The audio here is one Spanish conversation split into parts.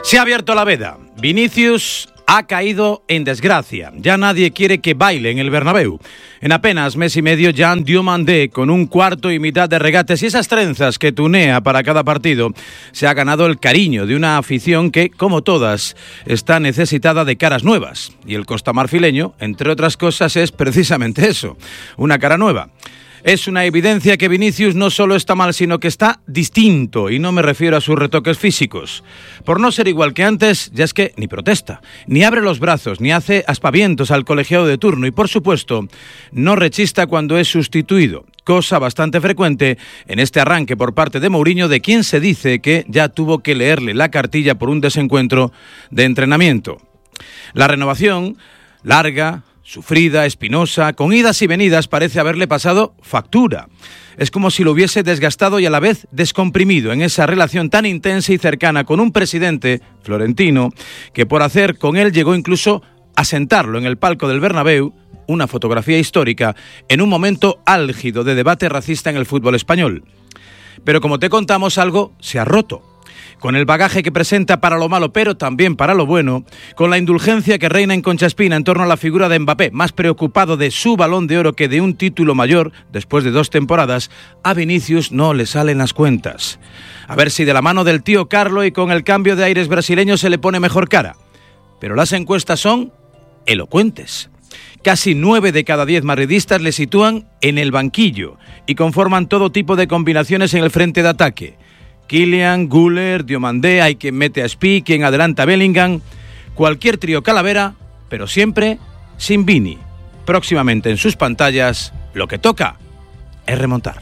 Se ha abierto la veda. Vinicius ha caído en desgracia. Ya nadie quiere que baile en el Bernabéu. En apenas mes y medio, Jean Diomandé, con un cuarto y mitad de regates y esas trenzas que tunea para cada partido, se ha ganado el cariño de una afición que, como todas, está necesitada de caras nuevas. Y el costamarfileño, entre otras cosas, es precisamente eso, una cara nueva. Es una evidencia que Vinicius no solo está mal, sino que está distinto, y no me refiero a sus retoques físicos. Por no ser igual que antes, ya es que ni protesta, ni abre los brazos, ni hace aspavientos al colegiado de turno, y por supuesto, no rechista cuando es sustituido, cosa bastante frecuente en este arranque por parte de Mourinho, de quien se dice que ya tuvo que leerle la cartilla por un desencuentro de entrenamiento. La renovación, larga, sufrida, espinosa, con idas y venidas, parece haberle pasado factura. Es como si lo hubiese desgastado y a la vez descomprimido en esa relación tan intensa y cercana con un presidente, Florentino, que por hacer con él llegó incluso a sentarlo en el palco del Bernabéu, una fotografía histórica, en un momento álgido de debate racista en el fútbol español. Pero como te contamos, algo se ha roto. Con el bagaje que presenta para lo malo, pero también para lo bueno, con la indulgencia que reina en Concha Espina en torno a la figura de Mbappé, más preocupado de su Balón de Oro que de un título mayor, después de 2 temporadas, a Vinicius no le salen las cuentas. A ver si de la mano del tío Carlo y con el cambio de aires brasileño se le pone mejor cara. Pero las encuestas son elocuentes. Casi 9 de cada 10 madridistas le sitúan en el banquillo y conforman todo tipo de combinaciones en el frente de ataque. Kylian, Güler, Diomandé, hay quien mete a Spi, quien adelanta a Bellingham. Cualquier trío calavera, pero siempre sin Vini. Próximamente en sus pantallas, lo que toca es remontar.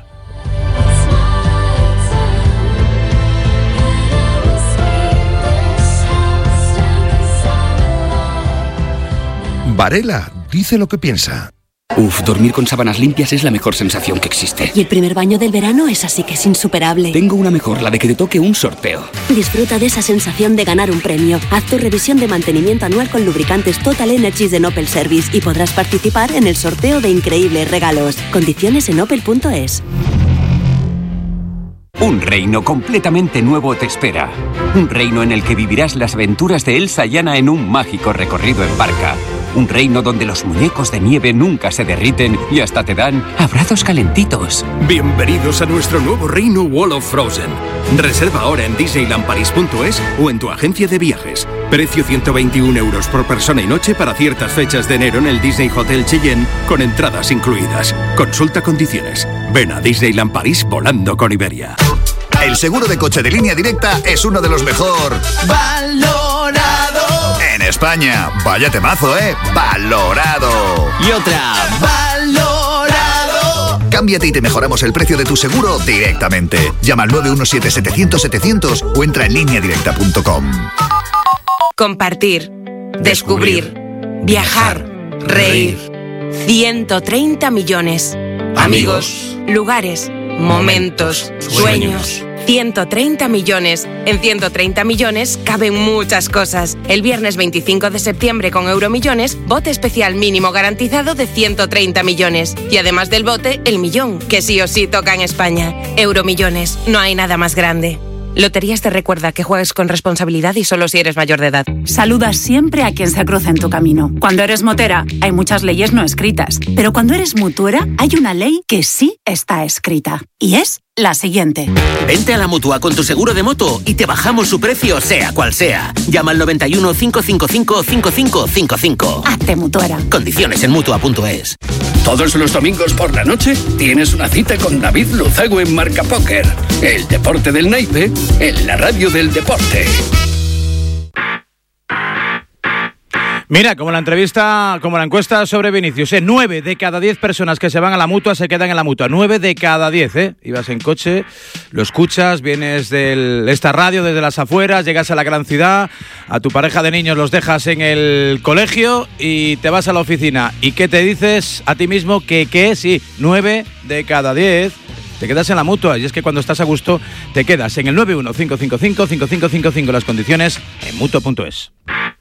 Varela dice lo que piensa. Dormir con sábanas limpias es la mejor sensación que existe. Y el primer baño del verano es así que es insuperable. Tengo una mejor, la de que te toque un sorteo. Disfruta de esa sensación de ganar un premio. Haz tu revisión de mantenimiento anual con lubricantes Total Energies de Opel Service y podrás participar en el sorteo de increíbles regalos. Condiciones en opel.es. Un reino completamente nuevo te espera. Un reino en el que vivirás las aventuras de Elsa y Anna en un mágico recorrido en barca. Un reino donde los muñecos de nieve nunca se derriten y hasta te dan abrazos calentitos. Bienvenidos a nuestro nuevo reino Wall of Frozen. Reserva ahora en disneylandparis.es o en tu agencia de viajes. Precio 121 € por persona y noche para ciertas fechas de enero en el Disney Hotel Cheyenne con entradas incluidas. Consulta condiciones. Ven a Disneyland París volando con Iberia. El seguro de coche de Línea Directa es uno de los mejor valorado en España. Vaya temazo, ¿eh? Valorado. Y otra, valorado. Cámbiate y te mejoramos el precio de tu seguro directamente. Llama al 917-700-700 o entra en lineadirecta.com. Compartir, descubrir, viajar, reír. 130 millones. Amigos, lugares, momentos, sueños. 130 millones. En 130 millones caben muchas cosas. El viernes 25 de septiembre con Euromillones, bote especial mínimo garantizado de 130 millones. Y además del bote, el millón, que sí o sí toca en España. Euromillones, no hay nada más grande. Loterías te recuerda que juegues con responsabilidad y solo si eres mayor de edad. Saluda siempre a quien se cruza en tu camino. Cuando eres motera, hay muchas leyes no escritas. Pero cuando eres mutuera, hay una ley que sí está escrita. Y es la siguiente. Vente a la Mutua con tu seguro de moto y te bajamos su precio sea cual sea. Llama al 91 555 5555. Hazte mutuera. Condiciones en Mutua.es. Todos los domingos por la noche tienes una cita con David Luzago en Marca Póker. El deporte del naipe en la radio del deporte. Mira, como la encuesta sobre Vinicius, 9 de cada 10 personas que se van a la Mutua se quedan en la Mutua. 9 de cada 10, ¿eh? Ibas en coche, lo escuchas, vienes de esta radio desde las afueras, llegas a la gran ciudad, a tu pareja de niños los dejas en el colegio y te vas a la oficina. ¿Y qué te dices a ti mismo? Que sí, 9 de cada 10 te quedas en la Mutua. Y es que cuando estás a gusto te quedas en el 915555555. Las condiciones en Mutua.es.